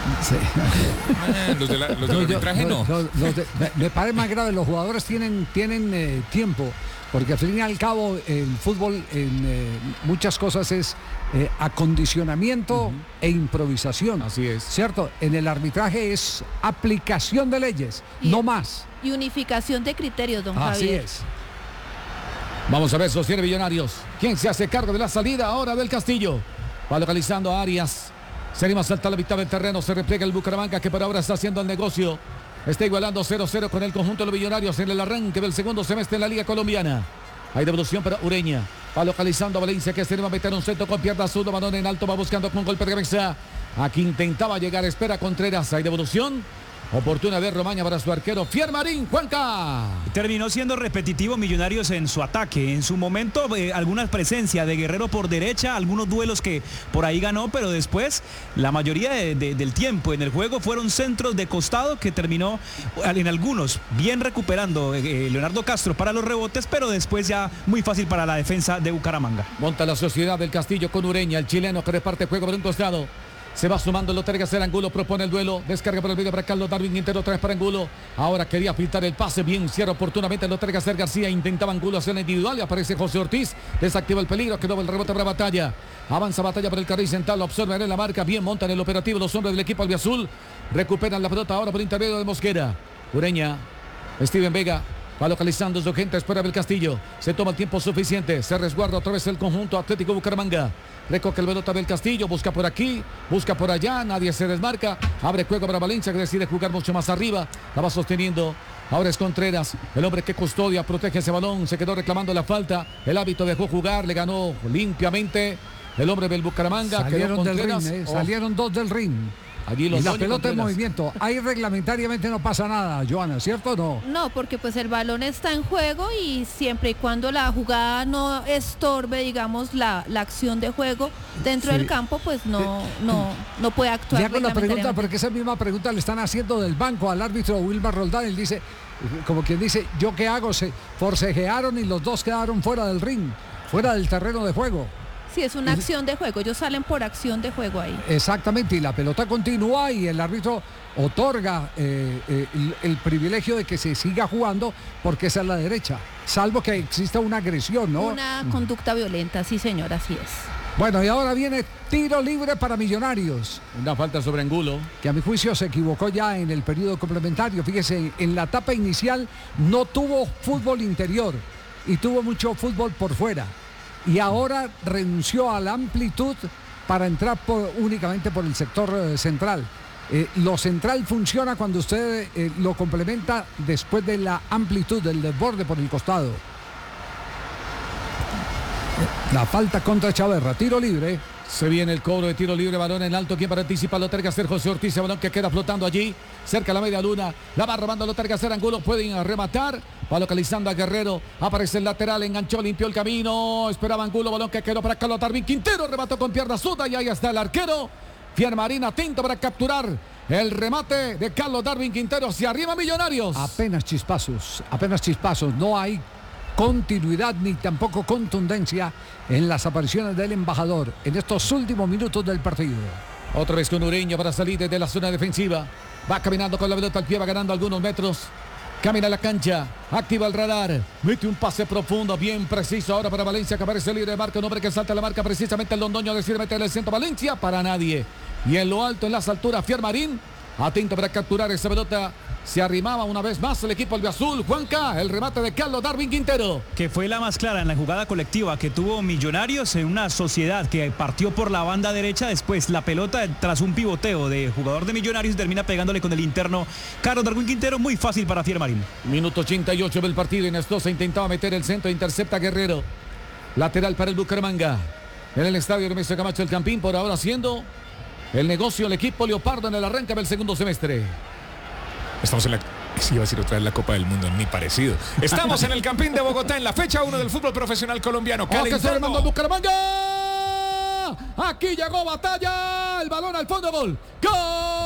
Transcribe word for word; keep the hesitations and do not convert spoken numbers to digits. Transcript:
Sí. Eh, los, de la, los del arbitraje no. Los, los, los de, me parece más grave, los jugadores tienen, tienen eh, tiempo, porque al fin y al cabo el fútbol en eh, muchas cosas es eh, acondicionamiento uh-huh. e improvisación. Así es. ¿Cierto? En el arbitraje es aplicación de leyes, y, no más. Y unificación de criterios, don Así Javier. Así es. Vamos a ver, sostiene Millonarios. ¿Quién se hace cargo de la salida ahora del Castillo? Va localizando a Arias. Seguimos salta la mitad del terreno. Se repliega el Bucaramanga, que por ahora está haciendo el negocio. Está igualando cero cero con el conjunto de los Millonarios en el arranque del segundo semestre en la Liga Colombiana. Hay devolución para Ureña. Va localizando a Valencia, que se va a meter un centro con pierna zurda. Balón en alto, va buscando con golpe de cabeza. Aquí intentaba llegar, espera Contreras. Hay devolución. Oportuna de Romaña para su arquero Fiermarín, Juanca. Terminó siendo repetitivo Millonarios en su ataque. En su momento, eh, alguna presencia de Guerrero por derecha, algunos duelos que por ahí ganó, pero después la mayoría de, de, del tiempo en el juego fueron centros de costado que terminó en algunos bien recuperando eh, Leonardo Castro para los rebotes, pero después ya muy fácil para la defensa de Bucaramanga. Monta la Sociedad del Castillo con Ureña, el chileno que reparte juego por un costado. Se va sumando el Loterga Ser Angulo, propone el duelo, descarga por el medio para Carlos Darwin Quintero, otra vez para Angulo. Ahora quería filtrar el pase, bien cierra oportunamente el Loterga Ser García, intentaba Angulo hacer la individual y aparece José Ortiz, desactiva el peligro, quedó el rebote para Batalla. Avanza Batalla por el carril central, observa en la marca, bien montan el operativo los hombres del equipo albiazul. Recuperan la pelota ahora por intermedio de Mosquera. Ureña, Steven Vega. Va localizando su gente, espera el Castillo. Se toma el tiempo suficiente. Se resguarda otra vez el conjunto Atlético Bucaramanga. Recoge el pelota del Castillo. Busca por aquí, busca por allá. Nadie se desmarca. Abre juego para Valencia, que decide jugar mucho más arriba. La va sosteniendo. Ahora es Contreras, el hombre que custodia, protege ese balón. Se quedó reclamando la falta. El hábito dejó jugar, le ganó limpiamente el hombre del Bucaramanga. Salieron del ring, eh. oh. Salieron dos del ring. Allí los y la pelota en movimiento. Ahí reglamentariamente no pasa nada, Joana, ¿cierto o no? No, porque pues el balón está en juego y siempre y cuando la jugada no estorbe, digamos, la, la acción de juego dentro sí. del campo, pues no, no, no puede actuar. Ya con la pregunta, porque esa misma pregunta le están haciendo del banco al árbitro Wilmar Roldán. Él dice, como quien dice, ¿yo qué hago? Se forcejearon y los dos quedaron fuera del ring, fuera del terreno de juego. Sí, es una acción de juego, ellos salen por acción de juego ahí. Exactamente, y la pelota continúa y el árbitro otorga eh, eh, el, el privilegio de que se siga jugando porque esa es la derecha, salvo que exista una agresión, ¿no? Una conducta violenta, sí señor, así es. Bueno, y ahora viene tiro libre para Millonarios. Una falta sobre Angulo. Que a mi juicio se equivocó ya en el periodo complementario. Fíjese, en la etapa inicial no tuvo fútbol interior y tuvo mucho fútbol por fuera. Y ahora renunció a la amplitud para entrar por, únicamente por el sector eh, central. Eh, lo central funciona cuando usted eh, lo complementa después de la amplitud del desborde por el costado. La falta contra Chaverra, tiro libre. Se viene el cobro de tiro libre, balón en alto. ¿Quién para anticipar? Lo terga hacer José Ortiz, balón que queda flotando allí, cerca de la media luna. La va robando lo terga hacer Angulo, pueden rematar. Va localizando a Guerrero, aparece el lateral, enganchó, limpió el camino. Esperaba Angulo, balón que quedó para Carlos Darwin Quintero, remató con pierna zurda y ahí está el arquero. Fiermarín atento para capturar el remate de Carlos Darwin Quintero hacia arriba Millonarios. Apenas chispazos, apenas chispazos, no hay continuidad ni tampoco contundencia en las apariciones del embajador en estos últimos minutos del partido. Otra vez con Ureña para salir desde la zona defensiva. Va caminando con la pelota al pie, va ganando algunos metros. Camina la cancha, activa el radar, mete un pase profundo, bien preciso ahora para Valencia, que aparece libre de marca, un hombre que salta la marca precisamente el Londoño, decide meter el centro Valencia, para nadie. Y en lo alto, en las alturas, Fiermarín, atento para capturar esa pelota. Se arrimaba una vez más el equipo albiazul. Juanca, el remate de Carlos Darwin Quintero. Que fue la más clara en la jugada colectiva que tuvo Millonarios en una sociedad que partió por la banda derecha. Después la pelota tras un pivoteo de jugador de Millonarios termina pegándole con el interno Carlos Darwin Quintero. Muy fácil para Fiermarín. Minuto ochenta y ocho del partido. Inestosa intentaba meter el centro, intercepta Guerrero. Lateral para el Bucaramanga. En el estadio Hermes Camacho el Campín, por ahora haciendo el negocio el equipo Leopardo en el arranque del segundo semestre. Estamos en la... Sí, iba a decir otra vez la Copa del Mundo, ni parecido. Estamos en el Campín de Bogotá, en la fecha uno del fútbol profesional colombiano. ¡Oh, que se le mandó Bucaramanga! Aquí llegó Batalla, el balón al fondo, gol. ¡Gol!